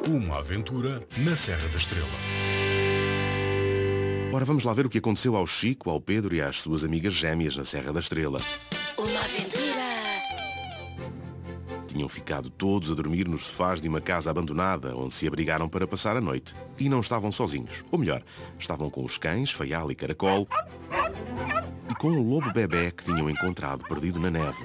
Uma aventura na Serra da Estrela. Ora, vamos lá ver o que aconteceu ao Chico, ao Pedro e às suas amigas gêmeas na Serra da Estrela. Uma aventura! Tinham ficado todos a dormir nos sofás de uma casa abandonada, onde se abrigaram para passar a noite. E não estavam sozinhos. Ou melhor, estavam com os cães, Faial e Caracol, e com o lobo bebé que tinham encontrado perdido na neve.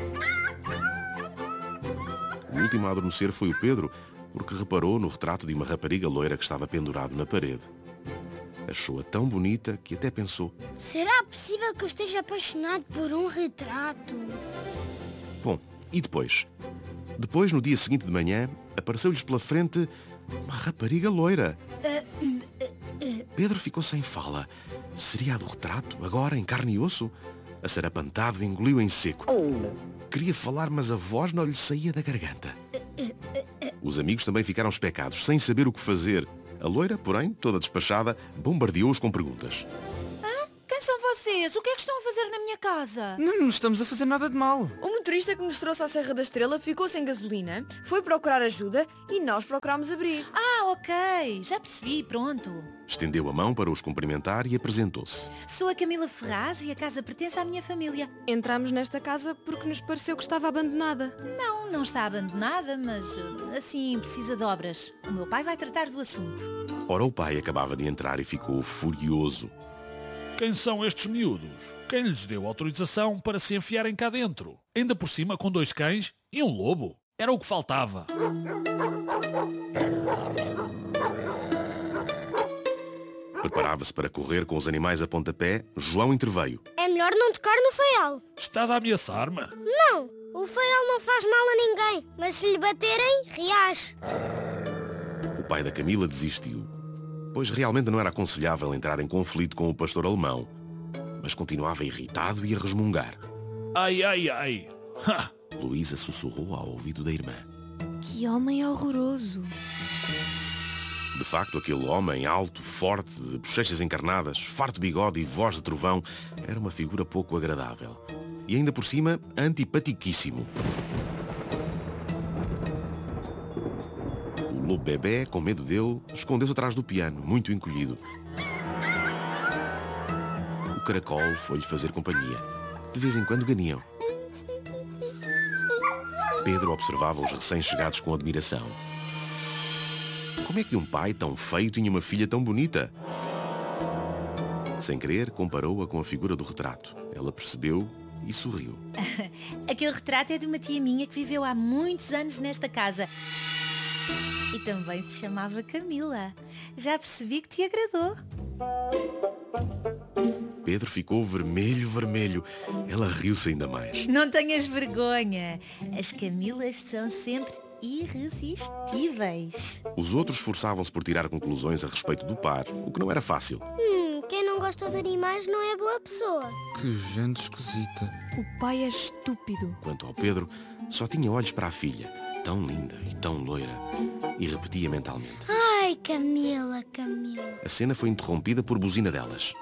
O último a adormecer foi o Pedro, porque reparou no retrato de uma rapariga loira que estava pendurado na parede. Achou-a tão bonita que até pensou: será possível que eu esteja apaixonado por um retrato? bom, e depois? Depois, no dia seguinte de manhã, apareceu-lhes pela frente uma rapariga loira. Pedro ficou sem fala. Seria a do retrato, agora em carne e osso? Assarapantado, engoliu em seco. Queria falar, mas a voz não lhe saía da garganta. Os amigos também ficaram especados, sem saber o que fazer. A loira, porém, toda despachada, bombardeou-os com perguntas. Quem são vocês? O que é que estão a fazer na minha casa? Não estamos a fazer nada de mal. O motorista que nos trouxe à Serra da Estrela ficou sem gasolina, foi procurar ajuda e nós procurámos abrigo. Ok, já percebi, pronto. Estendeu a mão para os cumprimentar e apresentou-se. Sou a Camila Ferraz e a casa pertence à minha família. Entramos nesta casa porque nos pareceu que estava abandonada. Não está abandonada, mas assim precisa de obras. O meu pai vai tratar do assunto. Ora, o pai acabava de entrar e ficou furioso. Quem são estes miúdos? Quem lhes deu autorização para se enfiarem cá dentro? Ainda por cima com 2 cães e um lobo? Era o que faltava. Preparava-se para correr com os animais a pontapé. João interveio. É melhor não tocar no Faial. Estás a ameaçar-me? Não, o Faial não faz mal a ninguém, mas se lhe baterem, reage. O pai da Camila desistiu, pois realmente não era aconselhável entrar em conflito com o pastor alemão. Mas continuava irritado e a resmungar. Ai, ai, ai. Ha! Luísa sussurrou ao ouvido da irmã. Que homem horroroso. De facto, aquele homem alto, forte, de bochechas encarnadas, farto de bigode e voz de trovão, era uma figura pouco agradável. E ainda por cima, antipatiquíssimo. O lobo bebé, com medo dele, escondeu-se atrás do piano, muito encolhido. O caracol foi-lhe fazer companhia. De vez em quando ganiam. Pedro observava os recém-chegados com admiração. Como é que um pai tão feio tinha uma filha tão bonita? Sem querer, comparou-a com a figura do retrato. Ela percebeu e sorriu. Aquele retrato é de uma tia minha que viveu há muitos anos nesta casa. E também se chamava Camila. Já percebi que te agradou. Pedro ficou vermelho. Ela riu-se ainda mais. Não tenhas vergonha. As Camilas são sempre irresistíveis. Os outros esforçavam-se por tirar conclusões a respeito do par, o que não era fácil. Quem não gosta de animais não é boa pessoa. Que gente esquisita. O pai é estúpido. Quanto ao Pedro, só tinha olhos para a filha, tão linda e tão loira, e repetia mentalmente. Ai, Camila. A cena foi interrompida por buzina delas.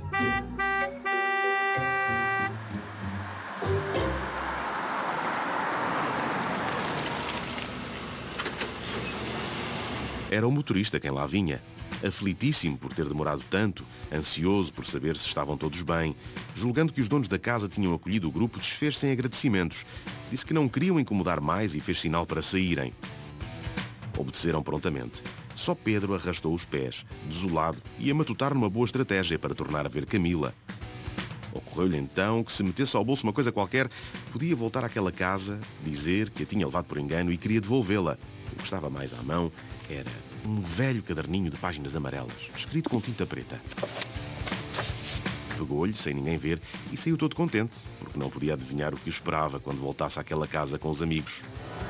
Era o motorista quem lá vinha, aflitíssimo por ter demorado tanto, ansioso por saber se estavam todos bem. Julgando que os donos da casa tinham acolhido o grupo, desfez-se em agradecimentos. Disse que não queriam incomodar mais e fez sinal para saírem. Obedeceram prontamente. Só Pedro arrastou os pés, desolado, e a matutar numa boa estratégia para tornar a ver Camila. Ocorreu-lhe então que, se metesse ao bolso uma coisa qualquer, podia voltar àquela casa, dizer que a tinha levado por engano e queria devolvê-la. O que estava mais à mão era um velho caderninho de páginas amarelas, escrito com tinta preta. Pegou-lhe, sem ninguém ver, e saiu todo contente, porque não podia adivinhar o que o esperava quando voltasse àquela casa com os amigos.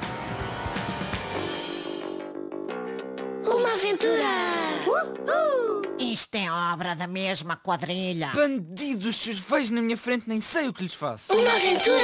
Uma aventura! Isto é obra da mesma quadrilha. Bandidos, se os vejo na minha frente nem sei o que lhes faço. Uma aventura!